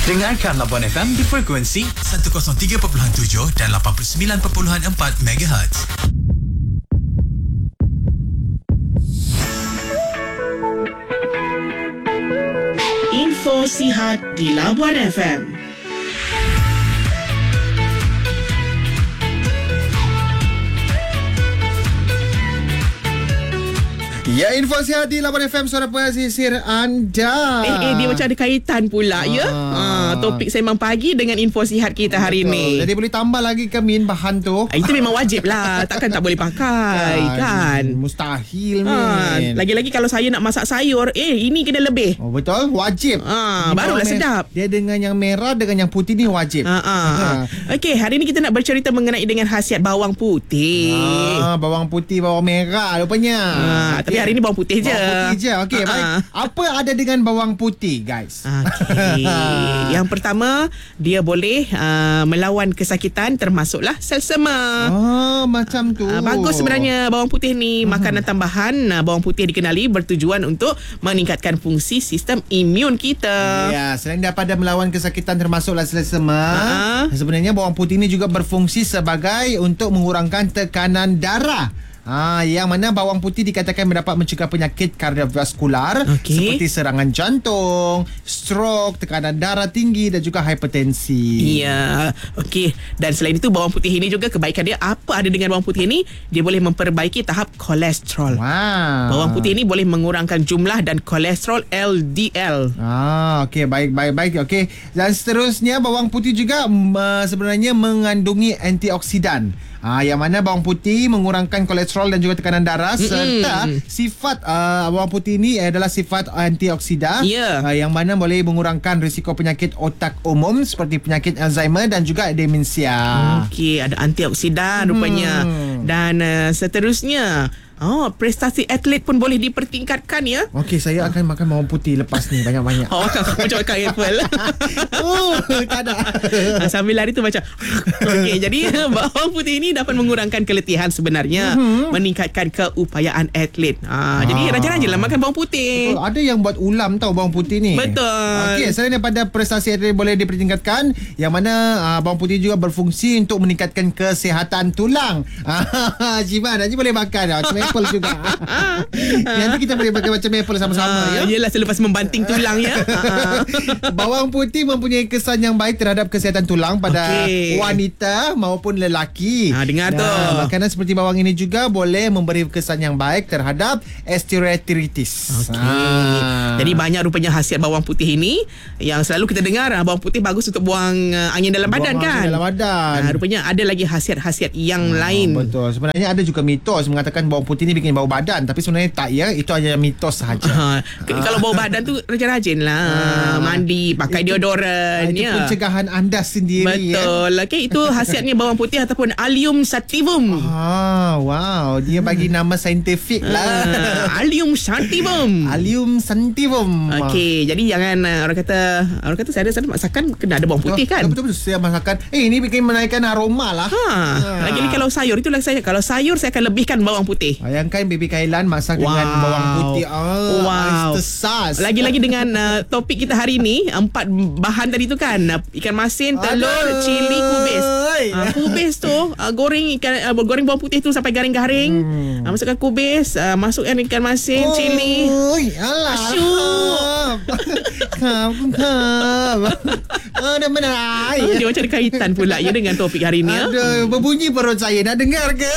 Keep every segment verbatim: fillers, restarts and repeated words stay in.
Dengarkan Labuan F M di frekuensi seratus tiga perpuluhan tujuh dan lapan puluh sembilan perpuluhan empat megahertz. Info Sihat di Labuan F M. Ya, info sihat di Labuan F M, suara pesisir anda. Eh, eh dia macam ada kaitan pula, ah. ya. Ha, topik sembang pagi dengan info sihat kita hari Betul. ni. Jadi boleh tambah lagi ke Min bahan tu? Ah, itu memang wajib lah. Takkan tak boleh pakai, kan? Mustahil, Ha, Min. lagi-lagi kalau saya nak masak sayur, eh ini kena lebih. Oh, betul, wajib. Ha, barulah Bawang sedap. Dia dengan yang merah dengan yang putih ni wajib. Ha, ha, ha. Okey, hari ni kita nak bercerita mengenai dengan khasiat bawang putih. Ah, bawang putih, bawang merah rupanya. Ha, tapi hari ni bawang putih je. Bawang putih je. Okey, Ha, baik. ha. Apa ada dengan bawang putih, guys? Okey. Yang pertama, dia boleh uh, melawan kesakitan termasuklah selsema. Oh, macam tu. Uh, bagus sebenarnya bawang putih ni. Makanan tambahan uh, bawang putih dikenali bertujuan untuk meningkatkan fungsi sistem imun kita. Ya, selain daripada melawan kesakitan termasuklah selsema, Ha-ha. sebenarnya bawang putih ini juga berfungsi sebagai untuk mengurangkan tekanan darah. Ah, yang mana bawang putih dikatakan mendapat mencegah penyakit kardiovaskular Okey. seperti serangan jantung, stroke, tekanan darah tinggi dan juga hipertensi. Ya, okey. Dan selain itu bawang putih ini juga kebaikan dia apa ada dengan bawang putih ini? Dia boleh memperbaiki tahap kolesterol. Wow. Bawang putih ini boleh mengurangkan jumlah dan kolesterol L D L. Ah, okey, baik baik baik. Okey. Dan seterusnya bawang putih juga uh, sebenarnya mengandungi antioksidan. Ah, yang mana bawang putih mengurangkan kolesterol dan juga tekanan darah, Mm-mm. serta sifat uh, bawang putih ini adalah sifat antioksida, Ya. uh, yang mana boleh mengurangkan risiko penyakit otak umum seperti penyakit Alzheimer dan juga demensia. Okey, ada antioksidan rupanya. Hmm. Dan uh, seterusnya, oh, prestasi atlet pun boleh dipertingkatkan, ya. Okey, saya akan makan bawang putih lepas ni banyak-banyak. Oh, macam makan apple. Oh, tak ada. Ha, sambil lari tu macam okey, jadi bawang putih ini dapat mengurangkan keletihan sebenarnya, mm-hmm. meningkatkan keupayaan atlet. Ha, ah. Jadi rajin-rajinlah makan bawang putih. Betul. Ada yang buat ulam tau bawang putih ni. Betul. Okey, selain daripada prestasi atlet boleh dipertingkatkan, yang mana uh, bawang putih juga berfungsi untuk meningkatkan kesihatan tulang. Jiman, Haji boleh makan macam apple juga. Nanti kita boleh makan macam apple sama-sama, Ha, ya. yelah, selepas membanting tulang, ya. Ha. Bawang putih mempunyai kesan yang baik terhadap kesihatan tulang pada Okey. wanita maupun lelaki. Ha, dengar tu. Makanan seperti bawang ini juga boleh memberi kesan yang baik terhadap osteoarthritis. Okey. Ha. Jadi banyak rupanya khasiat bawang putih ini yang selalu kita dengar, ah, bawang putih bagus untuk buang uh, angin dalam badan, Buang kan. angin dalam badan. Ah, rupanya ada lagi khasiat-khasiat yang lain. Oh, betul. Sebenarnya ada juga mitos mengatakan bawang putih ni bikin bau badan, tapi sebenarnya tak, ya. Itu hanya mitos sahaja. Ha, ke- kalau bau badan tu rajin-rajin lah, Ah. mandi, pakai Itu- deodoran, Itu ya. pencegahan anda sendiri, ya. Betul. Okey, itu khasiatnya bawang putih ataupun Allium sativum. Ah, wow. Dia bagi nama saintifik lah. Ah, Allium sativum. Allium sativum. Okey, jadi jangan uh, orang kata orang kata saya ada masakan kena ada bawang putih, kan. Betul-betul saya masakan. Eh, ini bikin menaikkan aroma lah. Ha, lagi-lagi kalau sayur, itulah saya. Kalau sayur saya akan lebihkan bawang putih. Bayangkan baby Kailan masak wow. dengan bawang putih. Oh, Wow. oyster sauce. Lagi-lagi dengan uh, topik kita hari ni, empat bahan tadi tu, kan. Uh, ikan masin, telur, Aduh. cili, kubis. Uh, kubis tu uh, goreng ikan uh, goreng bawang putih tu sampai garing-garing. Hmm. Uh, masukkan kubis, uh, masukkan ikan masin, oh, cili. Alah. Asyuk. Kap, kap. Oh, dah benar. Oh, dia macam ada kaitan pula, ya, dengan topik hari ni, ya. Aduh, berbunyi perut saya. Nak dengar ke?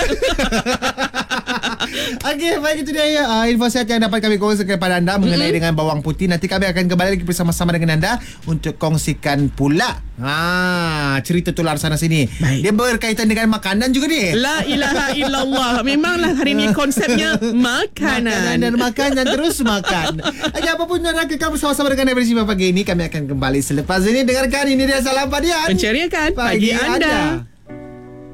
Okey, baik, itu dia, ya. Uh, info sihat yang dapat kami kongsikan kepada anda mengenai mm-hmm. dengan bawang putih. Nanti kami akan kembali lagi bersama-sama dengan anda untuk kongsikan pula ha, cerita tular sana sini. Baik. Dia berkaitan dengan makanan juga ni. La ilaha illallah. Memanglah hari ni konsepnya makanan. Makanan dan makan dan terus makan. Okey, apapun yang nak kamu bersama-sama dengan Every Simbang pagi ini, kami akan kembali selepas ini. Dengarkan, ini dia Salam Padian. Menceriakan pagi, pagi anda. anda.